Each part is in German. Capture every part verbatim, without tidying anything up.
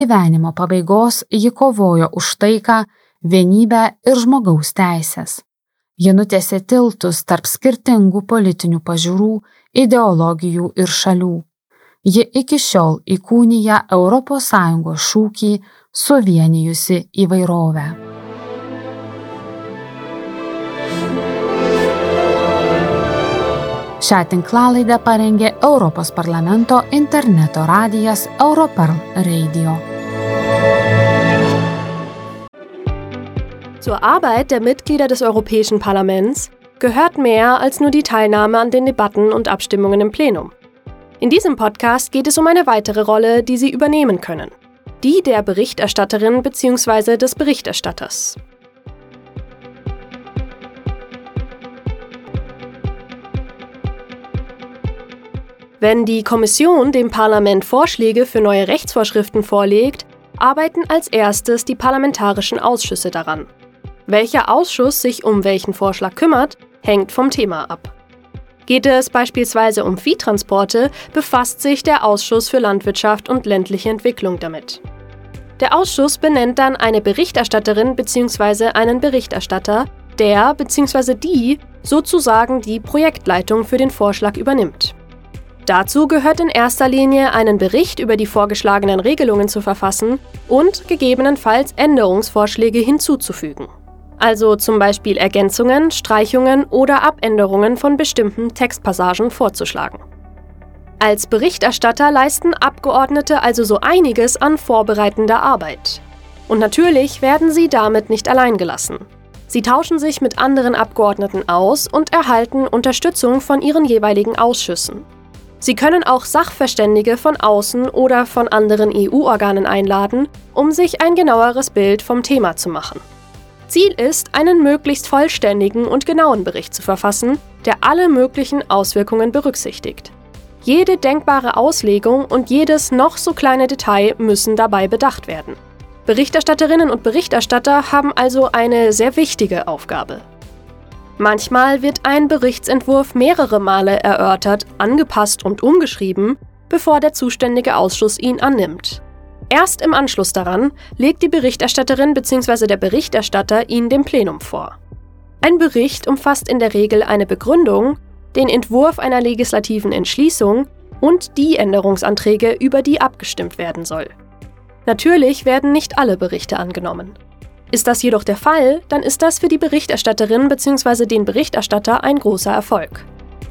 gyvenimo pabaigos ji kovojo už taiką, vienybę ir žmogaus teisės. Ji nutiesė tiltus tarp skirtingų politinių pažiūrų, ideologijų ir šalių. Ji iki šiol įkūnija Europos Sąjungos šūkį suvienijusi įvairovę. Šią tinklalaidę parengė Europos parlamento interneto radijas Europarl Radio. Zur Arbeit der Mitglieder des Europäischen Parlaments gehört mehr als nur die Teilnahme an den Debatten und Abstimmungen im Plenum. In diesem Podcast geht es um eine weitere Rolle, die sie übernehmen können. Die der Berichterstatterin bzw. des Berichterstatters. Wenn die Kommission dem Parlament Vorschläge für neue Rechtsvorschriften vorlegt, arbeiten als erstes die parlamentarischen Ausschüsse daran. Welcher Ausschuss sich um welchen Vorschlag kümmert, hängt vom Thema ab. Geht es beispielsweise um Viehtransporte, befasst sich der Ausschuss für Landwirtschaft und ländliche Entwicklung damit. Der Ausschuss benennt dann eine Berichterstatterin bzw. einen Berichterstatter, der bzw. die sozusagen die Projektleitung für den Vorschlag übernimmt. Dazu gehört in erster Linie, einen Bericht über die vorgeschlagenen Regelungen zu verfassen und gegebenenfalls Änderungsvorschläge hinzuzufügen. Also zum Beispiel Ergänzungen, Streichungen oder Abänderungen von bestimmten Textpassagen vorzuschlagen. Als Berichterstatter leisten Abgeordnete also so einiges an vorbereitender Arbeit. Und natürlich werden sie damit nicht allein gelassen. Sie tauschen sich mit anderen Abgeordneten aus und erhalten Unterstützung von ihren jeweiligen Ausschüssen. Sie können auch Sachverständige von außen oder von anderen E U-Organen einladen, um sich ein genaueres Bild vom Thema zu machen. Ziel ist, einen möglichst vollständigen und genauen Bericht zu verfassen, der alle möglichen Auswirkungen berücksichtigt. Jede denkbare Auslegung und jedes noch so kleine Detail müssen dabei bedacht werden. Berichterstatterinnen und Berichterstatter haben also eine sehr wichtige Aufgabe. Manchmal wird ein Berichtsentwurf mehrere Male erörtert, angepasst und umgeschrieben, bevor der zuständige Ausschuss ihn annimmt. Erst im Anschluss daran legt die Berichterstatterin bzw. der Berichterstatter ihn dem Plenum vor. Ein Bericht umfasst in der Regel eine Begründung, den Entwurf einer legislativen Entschließung und die Änderungsanträge, über die abgestimmt werden soll. Natürlich werden nicht alle Berichte angenommen. Ist das jedoch der Fall, dann ist das für die Berichterstatterin bzw. den Berichterstatter ein großer Erfolg.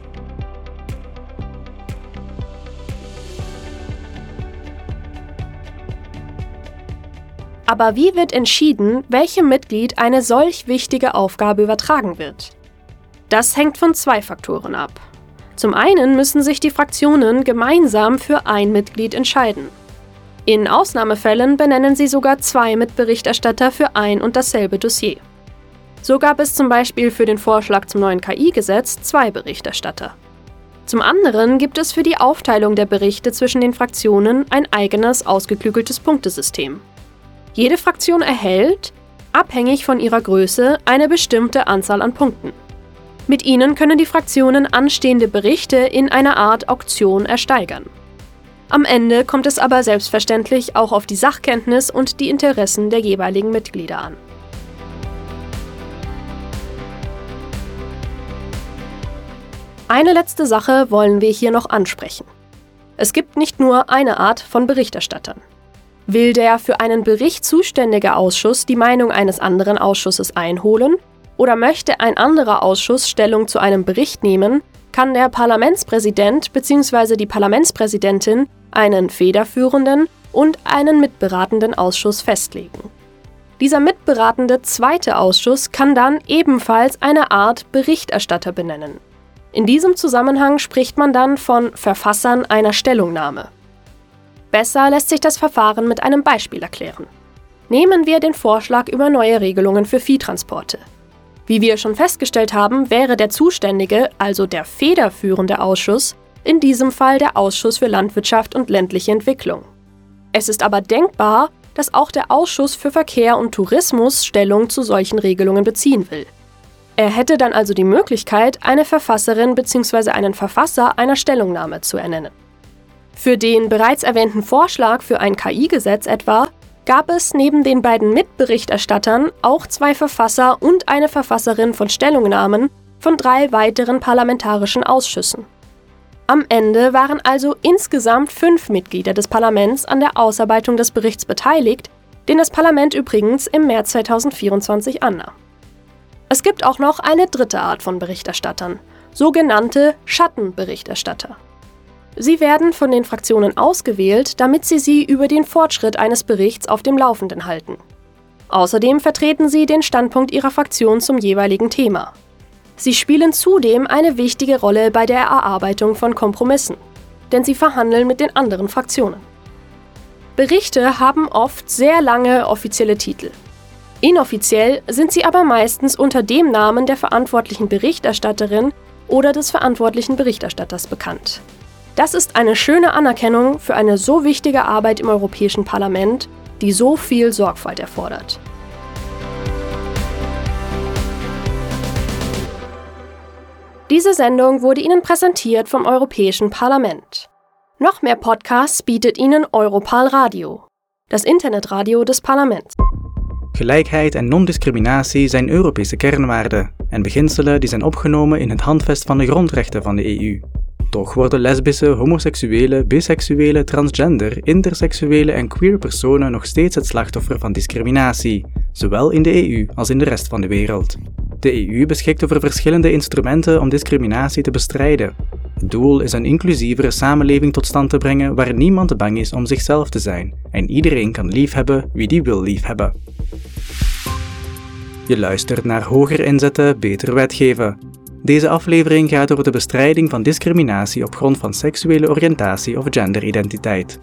Aber wie wird entschieden, welchem Mitglied eine solch wichtige Aufgabe übertragen wird? Das hängt von zwei Faktoren ab. Zum einen müssen sich die Fraktionen gemeinsam für ein Mitglied entscheiden. In Ausnahmefällen benennen sie sogar zwei Mitberichterstatter für ein und dasselbe Dossier. So gab es zum Beispiel für den Vorschlag zum neuen K I-Gesetz zwei Berichterstatter. Zum anderen gibt es für die Aufteilung der Berichte zwischen den Fraktionen ein eigenes, ausgeklügeltes Punktesystem. Jede Fraktion erhält, abhängig von ihrer Größe, eine bestimmte Anzahl an Punkten. Mit ihnen können die Fraktionen anstehende Berichte in einer Art Auktion ersteigern. Am Ende kommt es aber selbstverständlich auch auf die Sachkenntnis und die Interessen der jeweiligen Mitglieder an. Eine letzte Sache wollen wir hier noch ansprechen. Es gibt nicht nur eine Art von Berichterstattern. Will der für einen Bericht zuständige Ausschuss die Meinung eines anderen Ausschusses einholen oder möchte ein anderer Ausschuss Stellung zu einem Bericht nehmen, kann der Parlamentspräsident bzw. die Parlamentspräsidentin einen federführenden und einen mitberatenden Ausschuss festlegen. Dieser mitberatende zweite Ausschuss kann dann ebenfalls eine Art Berichterstatter benennen. In diesem Zusammenhang spricht man dann von Verfassern einer Stellungnahme. Besser lässt sich das Verfahren mit einem Beispiel erklären. Nehmen wir den Vorschlag über neue Regelungen für Viehtransporte. Wie wir schon festgestellt haben, wäre der zuständige, also der federführende Ausschuss, in diesem Fall der Ausschuss für Landwirtschaft und ländliche Entwicklung. Es ist aber denkbar, dass auch der Ausschuss für Verkehr und Tourismus Stellung zu solchen Regelungen beziehen will. Er hätte dann also die Möglichkeit, eine Verfasserin bzw. einen Verfasser einer Stellungnahme zu ernennen. Für den bereits erwähnten Vorschlag für ein K I-Gesetz etwa gab es neben den beiden Mitberichterstattern auch zwei Verfasser und eine Verfasserin von Stellungnahmen von drei weiteren parlamentarischen Ausschüssen. Am Ende waren also insgesamt fünf Mitglieder des Parlaments an der Ausarbeitung des Berichts beteiligt, den das Parlament übrigens im März zweitausendvierundzwanzig annahm. Es gibt auch noch eine dritte Art von Berichterstattern, sogenannte Schattenberichterstatter. Sie werden von den Fraktionen ausgewählt, damit sie sie über den Fortschritt eines Berichts auf dem Laufenden halten. Außerdem vertreten sie den Standpunkt ihrer Fraktion zum jeweiligen Thema. Sie spielen zudem eine wichtige Rolle bei der Erarbeitung von Kompromissen, denn sie verhandeln mit den anderen Fraktionen. Berichte haben oft sehr lange offizielle Titel. Inoffiziell sind sie aber meistens unter dem Namen der verantwortlichen Berichterstatterin oder des verantwortlichen Berichterstatters bekannt. Das ist eine schöne Anerkennung für eine so wichtige Arbeit im Europäischen Parlament, die so viel Sorgfalt erfordert. Diese Sendung wurde Ihnen präsentiert vom Europäischen Parlament. Noch mehr Podcasts bietet Ihnen Europal Radio, das Internetradio des Parlaments. Gelijkheid en non-discriminatie zijn Europese kernwaarden en beginselen die zijn opgenomen in het Handvest van de grondrechten van de E U. Toch worden lesbische, homoseksuele, biseksuele, transgender, interseksuele en queer personen nog steeds het slachtoffer van discriminatie, zowel in de E U als in de rest van de wereld. De E U beschikt over verschillende instrumenten om discriminatie te bestrijden. Het doel is een inclusievere samenleving tot stand te brengen waar niemand bang is om zichzelf te zijn en iedereen kan liefhebben wie die wil liefhebben. Je luistert naar Hoger inzetten, beter wetgeven. Deze aflevering gaat over de bestrijding van discriminatie op grond van seksuele oriëntatie of genderidentiteit.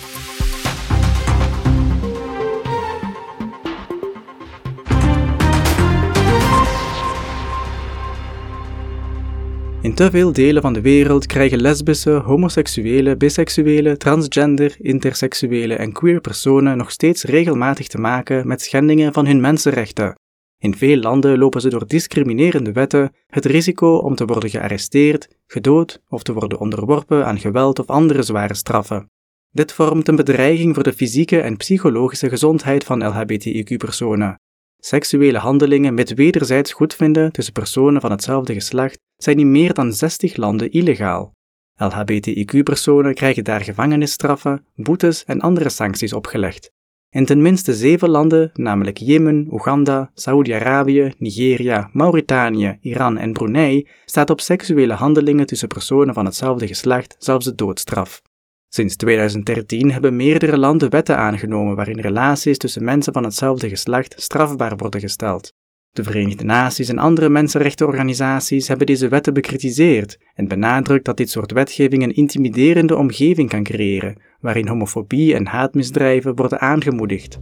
In te veel delen van de wereld krijgen lesbische, homoseksuele, biseksuele, transgender, interseksuele en queer personen nog steeds regelmatig te maken met schendingen van hun mensenrechten. In veel landen lopen ze door discriminerende wetten het risico om te worden gearresteerd, gedood of te worden onderworpen aan geweld of andere zware straffen. Dit vormt een bedreiging voor de fysieke en psychologische gezondheid van L H B T I Q-personen. Seksuele handelingen met wederzijds goedvinden tussen personen van hetzelfde geslacht zijn in meer dan zestig landen illegaal. L H B T I Q-personen krijgen daar gevangenisstraffen, boetes en andere sancties opgelegd. In ten minste zeven landen, namelijk Jemen, Oeganda, Saoedi-Arabië, Nigeria, Mauritanië, Iran en Brunei, staat op seksuele handelingen tussen personen van hetzelfde geslacht zelfs de doodstraf. Sinds tweeduizend dertien hebben meerdere landen wetten aangenomen waarin relaties tussen mensen van hetzelfde geslacht strafbaar worden gesteld. De Verenigde Naties en andere mensenrechtenorganisaties hebben deze wetten bekritiseerd en benadrukt dat dit soort wetgeving een intimiderende omgeving kan creëren, waarin homofobie en haatmisdrijven worden aangemoedigd.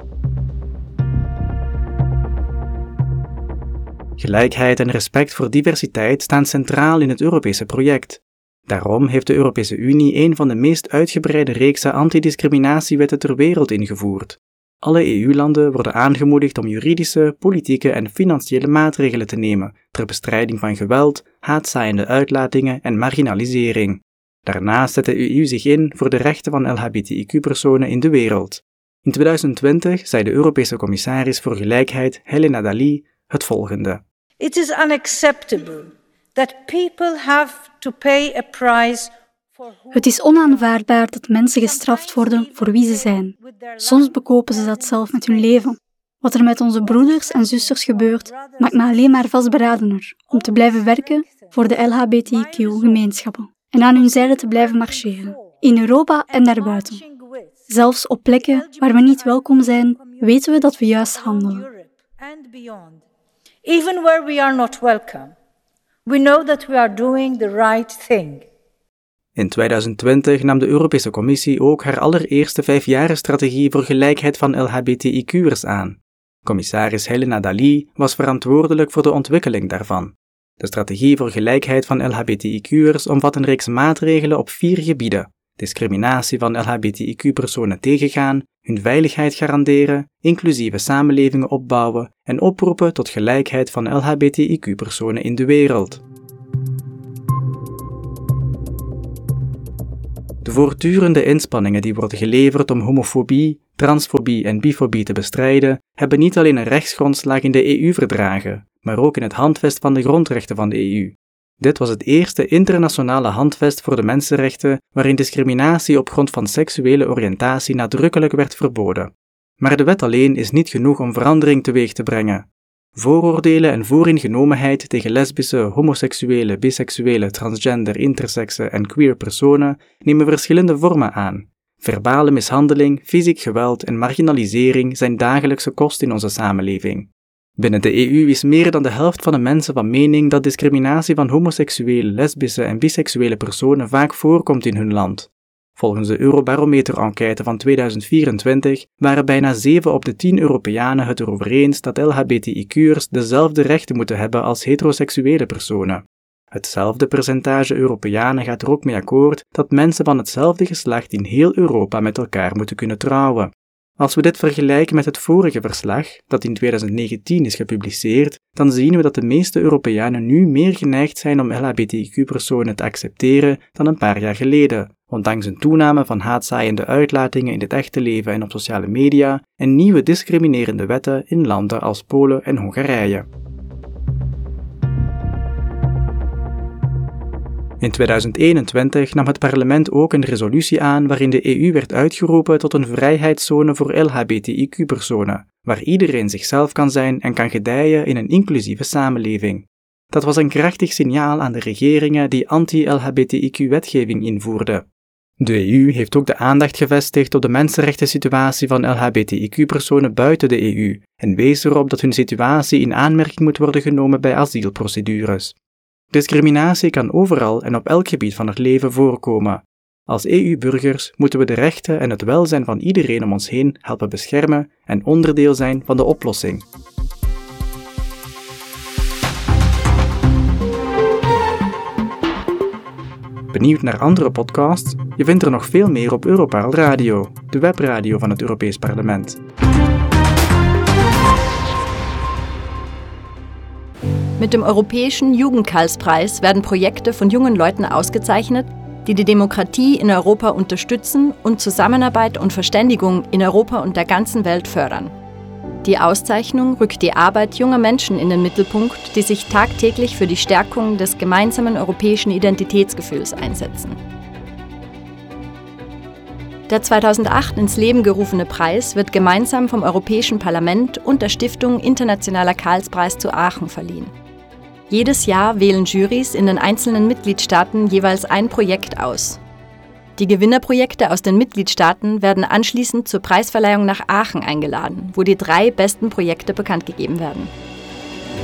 Gelijkheid en respect voor diversiteit staan centraal in het Europese project. Daarom heeft de Europese Unie een van de meest uitgebreide reeksen antidiscriminatiewetten ter wereld ingevoerd. Alle E U-landen worden aangemoedigd om juridische, politieke en financiële maatregelen te nemen ter bestrijding van geweld, haatzaaiende uitlatingen en marginalisering. Daarnaast zet de E U zich in voor de rechten van L H B T I Q-personen in de wereld. In tweeduizend twintig zei de Europese commissaris voor gelijkheid Helena Dalli het volgende. It is unacceptable that people have to pay a price. Het is onaanvaardbaar dat mensen gestraft worden voor wie ze zijn. Soms bekopen ze dat zelf met hun leven. Wat er met onze broeders en zusters gebeurt, maakt me alleen maar vastberadener om te blijven werken voor de L H B T I Q-gemeenschappen en aan hun zijde te blijven marcheren, in Europa en daarbuiten. Zelfs op plekken waar we niet welkom zijn, weten we dat we juist handelen. Even where we are not welcome, we know that we are doing the right thing. In tweeduizend twintig nam de Europese Commissie ook haar allereerste vijfjarenstrategie voor gelijkheid van L H B T I Q'ers aan. Commissaris Helena Dalli was verantwoordelijk voor de ontwikkeling daarvan. De strategie voor gelijkheid van L H B T I Q'ers omvat een reeks maatregelen op vier gebieden: discriminatie van L H B T I Q-personen tegengaan, hun veiligheid garanderen, inclusieve samenlevingen opbouwen en oproepen tot gelijkheid van L H B T I Q-personen in de wereld. De voortdurende inspanningen die worden geleverd om homofobie, transfobie en bifobie te bestrijden, hebben niet alleen een rechtsgrondslag in de E U-verdragen, maar ook in het handvest van de grondrechten van de E U. Dit was het eerste internationale handvest voor de mensenrechten waarin discriminatie op grond van seksuele oriëntatie nadrukkelijk werd verboden. Maar de wet alleen is niet genoeg om verandering teweeg te brengen. Vooroordelen en vooringenomenheid tegen lesbische, homoseksuele, biseksuele, transgender, intersexe en queer personen nemen verschillende vormen aan. Verbale mishandeling, fysiek geweld en marginalisering zijn dagelijkse kost in onze samenleving. Binnen de E U is meer dan de helft van de mensen van mening dat discriminatie van homoseksuele, lesbische en biseksuele personen vaak voorkomt in hun land. Volgens de Eurobarometer-enquête van tweeduizend vierentwintig waren bijna zeven op de tien Europeanen het erover eens dat L H B T I Q'ers dezelfde rechten moeten hebben als heteroseksuele personen. Hetzelfde percentage Europeanen gaat er ook mee akkoord dat mensen van hetzelfde geslacht in heel Europa met elkaar moeten kunnen trouwen. Als we dit vergelijken met het vorige verslag, dat in tweeduizend negentien is gepubliceerd, dan zien we dat de meeste Europeanen nu meer geneigd zijn om L H B T I Q-personen te accepteren dan een paar jaar geleden, ondanks een toename van haatzaaiende uitlatingen in het echte leven en op sociale media en nieuwe discriminerende wetten in landen als Polen en Hongarije. In tweeduizend eenentwintig nam het parlement ook een resolutie aan waarin de E U werd uitgeroepen tot een vrijheidszone voor L H B T I Q-personen, waar iedereen zichzelf kan zijn en kan gedijen in een inclusieve samenleving. Dat was een krachtig signaal aan de regeringen die anti-L H B T I Q-wetgeving invoerden. De E U heeft ook de aandacht gevestigd op de mensenrechtensituatie van L H B T I Q-personen buiten de E U en wees erop dat hun situatie in aanmerking moet worden genomen bij asielprocedures. Discriminatie kan overal en op elk gebied van het leven voorkomen. Als E U-burgers moeten we de rechten en het welzijn van iedereen om ons heen helpen beschermen en onderdeel zijn van de oplossing. Benieuwd naar andere podcasts? Je vindt er nog veel meer op Europarl Radio, de webradio van het Europees Parlement. Mit dem Europäischen Jugendkarlspreis werden Projekte von jungen Leuten ausgezeichnet, die die Demokratie in Europa unterstützen und Zusammenarbeit und Verständigung in Europa und der ganzen Welt fördern. Die Auszeichnung rückt die Arbeit junger Menschen in den Mittelpunkt, die sich tagtäglich für die Stärkung des gemeinsamen europäischen Identitätsgefühls einsetzen. Der zweitausendacht ins Leben gerufene Preis wird gemeinsam vom Europäischen Parlament und der Stiftung Internationaler Karlspreis zu Aachen verliehen. Jedes Jahr wählen Jurys in den einzelnen Mitgliedstaaten jeweils ein Projekt aus. Die Gewinnerprojekte aus den Mitgliedstaaten werden anschließend zur Preisverleihung nach Aachen eingeladen, wo die drei besten Projekte bekannt gegeben werden.